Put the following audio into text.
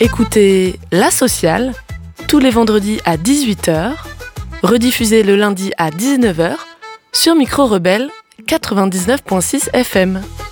Écoutez La Sociale tous les vendredis à 18h, rediffusé le lundi à 19h sur Micro Rebelle 99.6 FM.